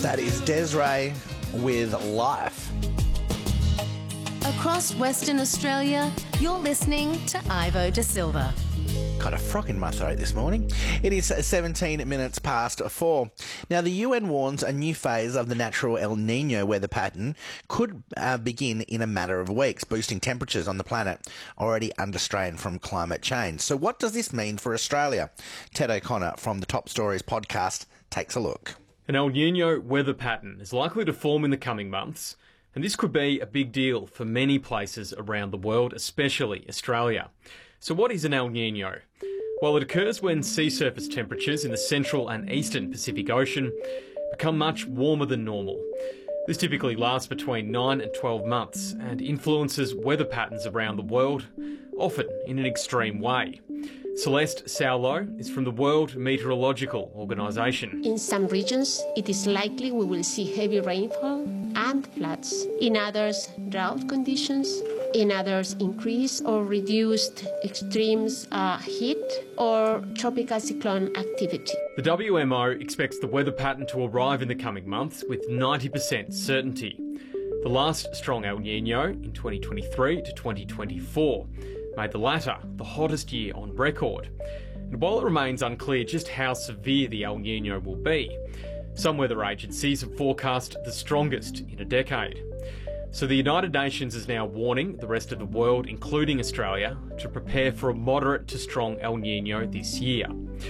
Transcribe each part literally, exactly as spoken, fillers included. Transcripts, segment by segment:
That is Des'ree with Life. Across Western Australia, you're listening to Ivo Da Silva. Got a frog in my throat this morning. It is seventeen minutes past four. Now, the U N warns a new phase of the natural El Niño weather pattern could uh, begin in a matter of weeks, boosting temperatures on the planet already under strain from climate change. So what does this mean for Australia? Ted O'Connor from the Top Stories podcast takes a look. An El Niño weather pattern is likely to form in the coming months, and this could be a big deal for many places around the world, especially Australia. So what is an El Niño? Well, it occurs when sea surface temperatures in the central and eastern Pacific Ocean become much warmer than normal. This typically lasts between nine and twelve months and influences weather patterns around the world, often in an extreme way. Celeste Saulo is from the World Meteorological Organization. In some regions, it is likely we will see heavy rainfall and floods. In others, drought conditions. In others, increased or reduced extremes uh, heat or tropical cyclone activity. The W M O expects the weather pattern to arrive in the coming months with ninety percent certainty. The last strong El Niño in twenty twenty-three to twenty twenty-four made the latter the hottest year on record. And while it remains unclear just how severe the El Niño will be, some weather agencies have forecast the strongest in a decade. So the United Nations is now warning the rest of the world, including Australia, to prepare for a moderate to strong El Niño this year.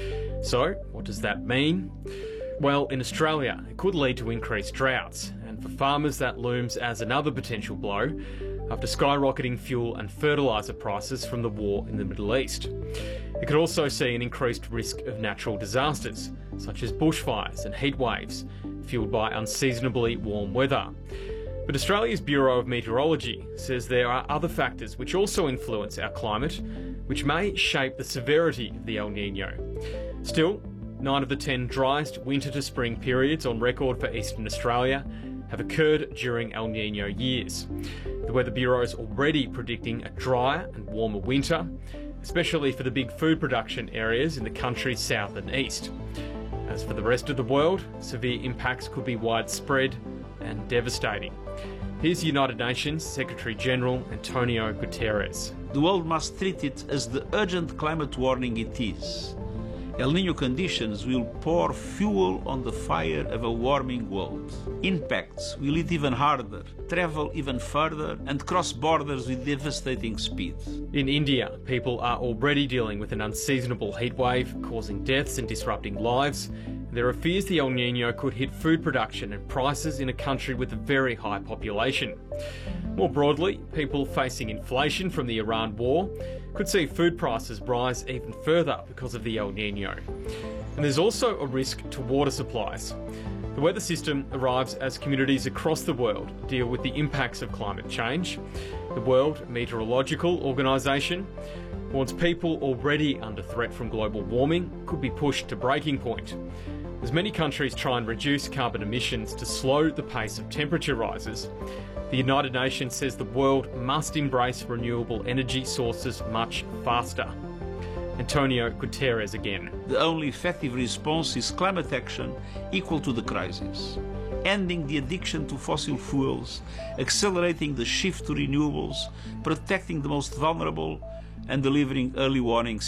So what does that mean? Well, in Australia, it could lead to increased droughts, and for farmers that looms as another potential blow after skyrocketing fuel and fertiliser prices from the war in the Middle East. It could also see an increased risk of natural disasters, such as bushfires and heat waves, fuelled by unseasonably warm weather. But Australia's Bureau of Meteorology says there are other factors which also influence our climate, which may shape the severity of the El Niño. Still, nine of the ten driest winter to spring periods on record for Eastern Australia have occurred during El Niño years. The Weather Bureau is already predicting a drier and warmer winter, especially for the big food production areas in the country's south and east. As for the rest of the world, severe impacts could be widespread and devastating. Here's United Nations Secretary-General Antonio Guterres. The world must treat it as the urgent climate warning it is. El Niño conditions will pour fuel on the fire of a warming world. Impacts will hit even harder, travel even further, and cross borders with devastating speed. In India, people are already dealing with an unseasonable heatwave, causing deaths and disrupting lives. There are fears the El Niño could hit food production and prices in a country with a very high population. More broadly, people facing inflation from the Iran war could see food prices rise even further because of the El Niño. And there's also a risk to water supplies. The weather system arrives as communities across the world deal with the impacts of climate change. The World Meteorological Organization warns people already under threat from global warming could be pushed to breaking point, as many countries try and reduce carbon emissions to slow the pace of temperature rises. The United Nations says the world must embrace renewable energy sources much faster. Antonio Guterres again. The only effective response is climate action equal to the crisis. Ending the addiction to fossil fuels, accelerating the shift to renewables, protecting the most vulnerable, and delivering early warning